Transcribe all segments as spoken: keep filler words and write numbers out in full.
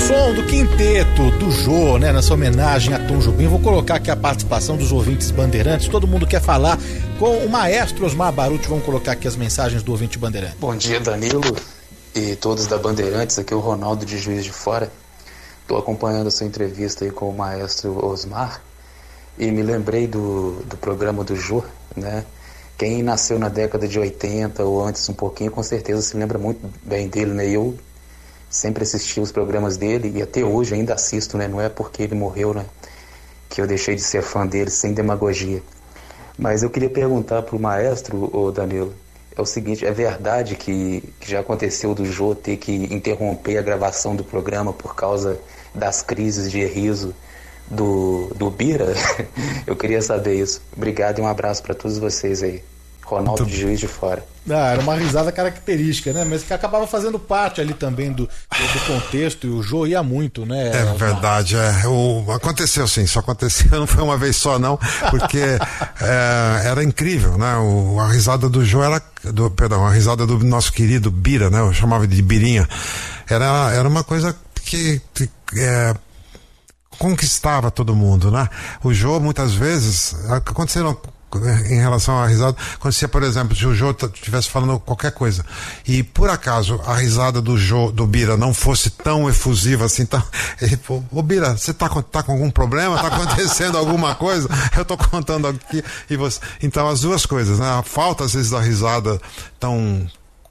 som do quinteto do Jô, né, nessa homenagem a Tom Jobim. Vou colocar aqui a participação dos ouvintes bandeirantes. Todo mundo quer falar com o maestro Osmar Baruch. Vamos colocar aqui as mensagens do ouvinte bandeirante. Bom dia, Danilo e todos da Bandeirantes. Aqui é o Ronaldo de Juiz de Fora. Estou acompanhando a sua entrevista aí com o maestro Osmar e me lembrei do, do programa do Jô, né? Quem nasceu na década de oitenta ou antes um pouquinho, com certeza se lembra muito bem dele, né? Eu sempre assisti os programas dele e até hoje ainda assisto, né? Não é porque ele morreu, né, que eu deixei de ser fã dele, sem demagogia. Mas eu queria perguntar pro maestro, ô Danilo, é o seguinte, é verdade que, que já aconteceu do Jô ter que interromper a gravação do programa por causa das crises de riso do, do Bira? Eu queria saber isso. Obrigado e um abraço para todos vocês aí. Ronaldo de Juiz de Fora. Ah, era uma risada característica, né? Mas que acabava fazendo parte ali também do, do contexto, e o Jô ia muito, né? É verdade, é. O, aconteceu sim, isso aconteceu, não foi uma vez só não, porque é, era incrível, né? O, a risada do Jô era, do, perdão, a risada do nosso querido Bira, né? Eu chamava de Birinha. Era, era uma coisa que, que é, conquistava todo mundo, né? O Jô, muitas vezes, aconteceram em relação à risada, acontecia, por exemplo, se o Jô estivesse falando qualquer coisa e por acaso a risada do Jô, do Bira, não fosse tão efusiva assim, tão, ele, pô, ô Bira, você tá, tá com algum problema? Tá acontecendo alguma coisa? Eu tô contando aqui e você... Então as duas coisas, né? A falta às vezes da risada tão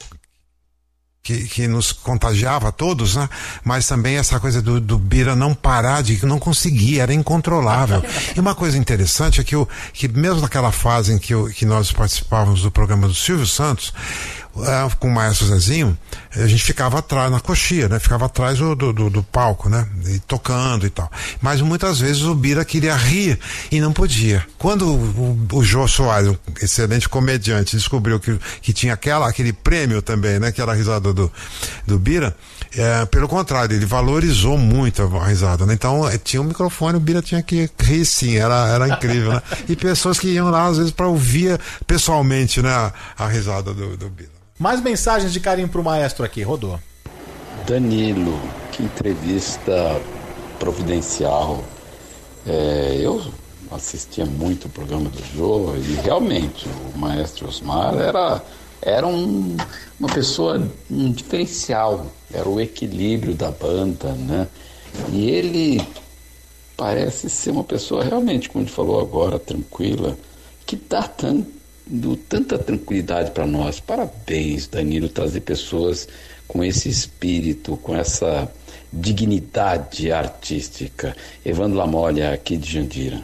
Que, que nos contagiava a todos, né? Mas também essa coisa do, do Bira não parar, de não conseguir, era incontrolável. E uma coisa interessante é que, o, que mesmo naquela fase em que, o, que nós participávamos do programa do Silvio Santos, uh, com o maestro Zezinho, a gente ficava atrás, na coxia, né? Ficava atrás do, do, do palco, né? E tocando e tal. Mas muitas vezes o Bira queria rir e não podia. Quando o, o, o Jô Soares, um excelente comediante, descobriu que, que tinha aquela, aquele prêmio também, né? Que era a risada do, do Bira, é, pelo contrário, ele valorizou muito a risada, né? Então, é, tinha um microfone, o Bira tinha que rir sim, era, era incrível, né? E pessoas que iam lá, às vezes, para ouvir pessoalmente, né? A, a risada do, do Bira. Mais mensagens de carinho pro maestro aqui, rodou. Danilo, que entrevista providencial. É, eu assistia muito o programa do Jô e realmente o maestro Osmar era, era um, uma pessoa, um diferencial, era o equilíbrio da banda, né? E ele parece ser uma pessoa realmente, como ele falou agora, tranquila, que dá tanto Do, tanta tranquilidade para nós. Parabéns, Danilo, trazer pessoas com esse espírito, com essa dignidade artística. Evandro Lamolha, aqui de Jandira.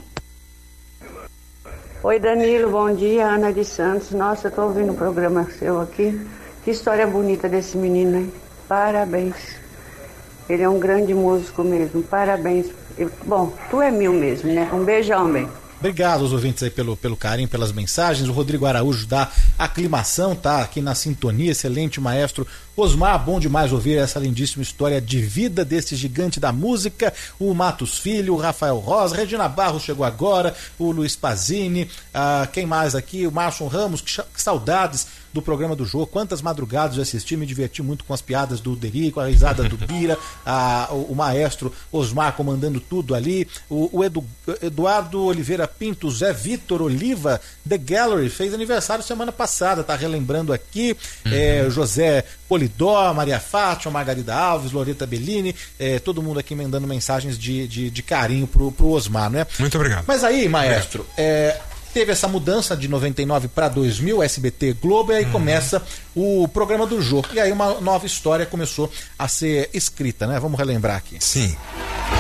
Oi, Danilo, bom dia, Ana de Santos. Nossa, eu tô ouvindo o programa seu aqui. Que história bonita desse menino, hein? Parabéns. Ele é um grande músico mesmo, parabéns. Eu, bom, tu é mil mesmo, né? Um beijão, bem. Obrigado aos ouvintes aí pelo, pelo carinho, pelas mensagens. O Rodrigo Araújo da aclimação, tá aqui na sintonia, excelente maestro Osmar, bom demais ouvir essa lindíssima história de vida desse gigante da música. O Matos Filho, o Rafael Rosa, Regina Barros chegou agora, o Luiz Pazini, ah, quem mais aqui? O Márcio Ramos, que, que saudades do programa do Jô, quantas madrugadas eu assisti, me diverti muito com as piadas do Derico, a risada do Bira, a, o, o maestro Osmar comandando tudo ali, o, o Edu, Eduardo Oliveira Pinto, Zé Vitor Oliva, The Gallery, fez aniversário semana passada, tá relembrando aqui, uhum. é, José Polidó, Maria Fátima, Margarida Alves, Loreta Bellini, é, todo mundo aqui mandando mensagens de, de, de carinho pro, pro Osmar, né? Muito obrigado. Mas aí, maestro, é, teve essa mudança de noventa e nove para dois mil, S B T Globo, e aí uhum. começa o programa do Jô. E aí uma nova história começou a ser escrita, né? Vamos relembrar aqui. Sim.